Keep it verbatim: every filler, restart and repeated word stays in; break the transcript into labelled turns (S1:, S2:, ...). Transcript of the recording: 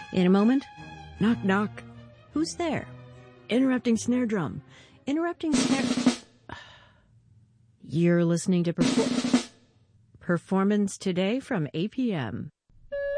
S1: In a moment, knock, knock. Who's there? Interrupting snare drum. Interrupting snare... You're listening to Perfor- Performance Today from A P M.